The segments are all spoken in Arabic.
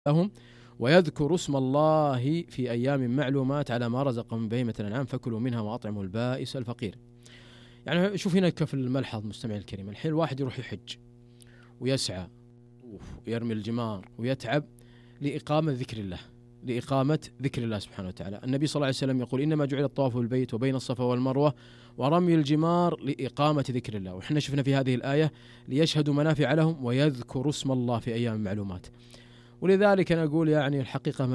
لهم ويذكر اسم الله في أيام معلومات على ما رزقهم من بهيمة الأنعام فكلوا منها وأطعموا البائس الفقير. يعني شوف هنا كيف الملحظ مستمع الكريم، الحين الواحد يروح يحج ويسعى ويرمي الجمار ويتعب لإقامة ذكر الله، لإقامة ذكر الله سبحانه وتعالى. النبي صلى الله عليه وسلم يقول إنما جعل الطواف بالبيت وبين الصفا والمروة ورمي الجمار لإقامة ذكر الله. وإحنا شفنا في هذه الآية ليشهدوا منافع لهم ويذكروا اسم الله في أيام معلومات. ولذلك أنا أقول يعني الحقيقة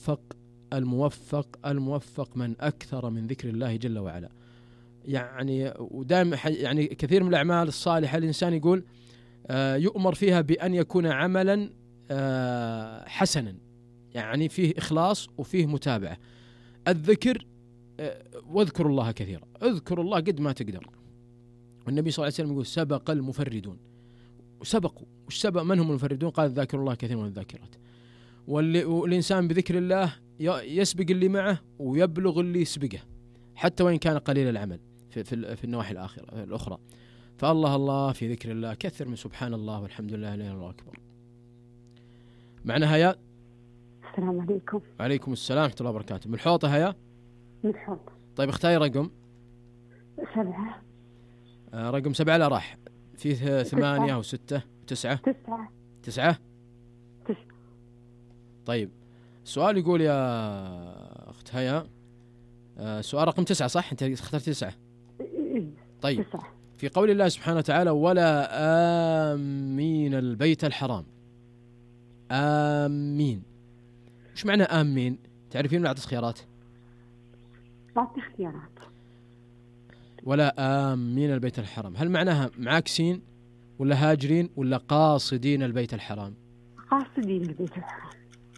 الموفق من أكثر من ذكر الله جل وعلا. يعني ودائما يعني كثير من الأعمال الصالحة الإنسان يقول يؤمر فيها بأن يكون عملا حسنا، يعني فيه إخلاص وفيه متابعة. الذكر واذكر الله كثيرا، اذكر الله قد ما تقدر. والنبي صلى الله عليه وسلم يقول سبق المفردون، وسبقوا وش سبق من هم المفردون؟ قال ذاكر الله كثيرا والذاكرات. والإنسان بذكر الله يسبق اللي معه ويبلغ اللي يسبقه حتى وإن كان قليل العمل في النواحي الأخرى. فالله الله في ذكر الله، كثر من سبحان الله والحمد لله لا إله إلا الله أكبر. معنا هيا. السلام عليكم. وعليكم السلام ورحمة الله وبركاته. من الحوطة هيا؟ من الحوطة. طيب اختاري رقم 7. رقم 7 لا راح فيه 8 أو 6 9. 9. طيب السؤال يقول يا أخت هيا سؤال رقم 9 صح؟ أنت اخترت 9. طيب 9. في قول الله سبحانه وتعالى ولا آمين البيت الحرام. آمين وش معنى آمين؟ تعرفين؟ نعطي خيارات. أعطي اختيارات. ولا آمين البيت الحرام، هل معناها معاكسين ولا هاجرين ولا قاصدين البيت الحرام؟ قاصدين البيت الحرام.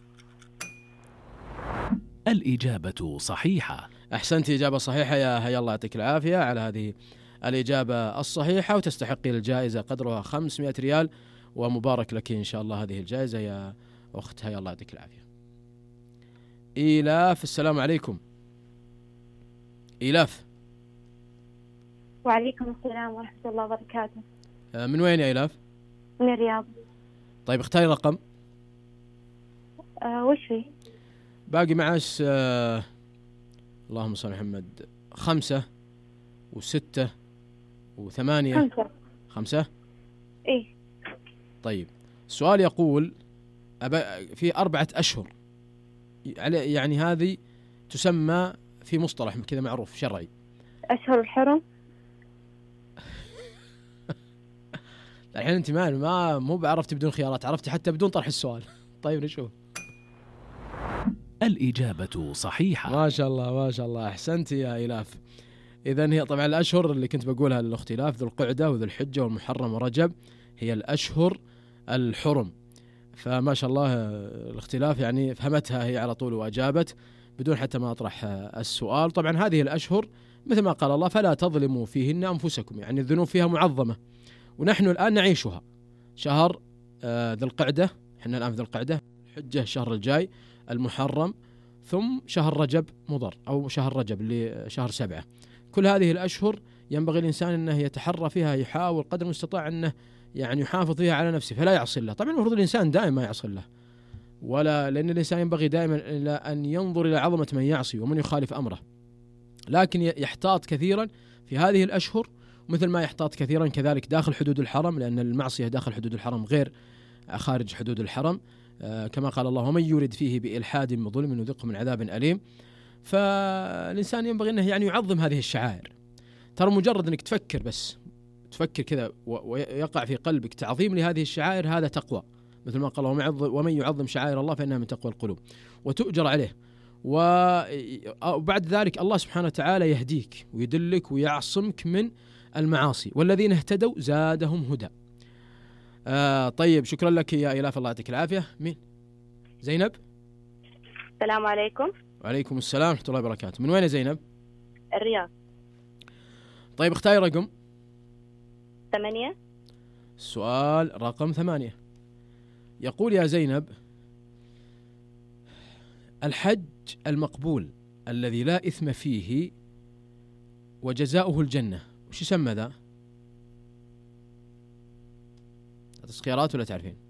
الإجابة صحيحة. أحسنت، إجابة صحيحة يا هيا، الله يعطيك العافية على هذه الإجابة الصحيحة، وتستحقي الجائزة قدرها 500 ريال، ومبارك لك إن شاء الله هذه الجائزة يا أخت هيا، الله يعطيك العافية. إيلاف، السلام عليكم. إيلاف. وعليكم السلام ورحمة الله وبركاته. من وين يا إيلاف؟ من الرياض. طيب اختاري رقم. وش فيه؟ باقي معاش اللهم صل على محمد 5 و6 و8. 5. إيه. طيب السؤال يقول في 4 أشهر، يعني هذه تسمى في مصطلح كذا معروف شرعي. أشهر الحرم. الحين أنت ما مو بعرفتي بدون خيارات، عرفتي حتى بدون طرح السؤال. طيب نشوف. الإجابة صحيحة. ما شاء الله ما شاء الله، أحسنتي يا إيلاف. إذن هي طبعا الأشهر اللي كنت بقولها للاختلاف ذو القعدة وذو الحجة والمحرم ورجب هي الأشهر الحرم. فما شاء الله الاختلاف يعني فهمتها هي على طول وأجابت بدون حتى ما أطرح السؤال. طبعا هذه الأشهر مثل ما قال الله فلا تظلموا فيهن أنفسكم، يعني الذنوب فيها معظمة، ونحن الآن نعيشها. شهر ذو القعدة، احنا الآن في ذو القعدة، الحجة الشهر الجاي، المحرم، ثم شهر رجب مضر أو شهر رجب اللي شهر 7. كل هذه الأشهر ينبغي الإنسان أنه يتحرى فيها، يحاول قدر المستطاع أنه يعني يحافظ فيها على نفسه فلا يعصي الله. طبعا المفروض الإنسان دائما ما يعصي الله، ولا لأن الإنسان ينبغي دائما إلى أن ينظر إلى عظمة من يعصي ومن يخالف أمره، لكن يحتاط كثيرا في هذه الأشهر، مثل ما يحتاط كثيرا كذلك داخل حدود الحرم، لأن المعصية داخل حدود الحرم غير خارج حدود الحرم، كما قال الله ومن يرد فيه بإلحاد بظلم نذقه من عذاب أليم. فالإنسان ينبغي أنه يعني يعظم هذه الشعائر. ترى مجرد أنك تفكر بس تفكر كذا ويقع في قلبك تعظيم لهذه الشعائر هذا تقوى، مثل ما قال ومن يعظم شعائر الله فإنها من تقوى القلوب، وتؤجر عليه. وبعد ذلك الله سبحانه وتعالى يهديك ويدلك ويعصمك من المعاصي، والذين اهتدوا زادهم هدى. طيب شكرا لك يا إيلاف، الله يعطيك العافية. مين؟ زينب. السلام عليكم. وعليكم السلام ورحمة الله وبركاته. من وين يا زينب؟ الرياض. طيب اختاري رقم 8. السؤال رقم 8 يقول يا زينب الحج المقبول الذي لا إثم فيه وجزاؤه الجنة وش يسمى ذا؟ خيارات ولا تعرفين؟